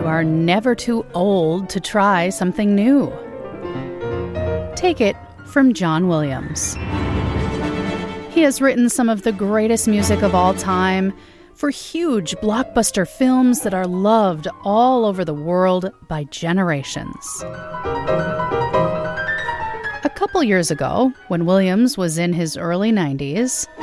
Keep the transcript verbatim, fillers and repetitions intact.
you are never too old to try something new. Take it from John Williams. He has written some of the greatest music of all time for huge blockbuster films that are loved all over the world by generations. A couple years ago, when Williams was in his early nineties,